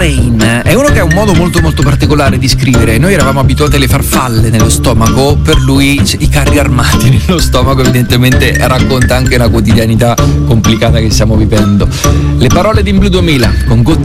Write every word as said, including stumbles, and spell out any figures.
Rain è uno che ha un modo molto molto particolare di scrivere. Noi eravamo abituati alle farfalle nello stomaco, per lui i carri armati nello stomaco evidentemente racconta anche la quotidianità complicata che stiamo vivendo. Le parole di In Blue duemila con Good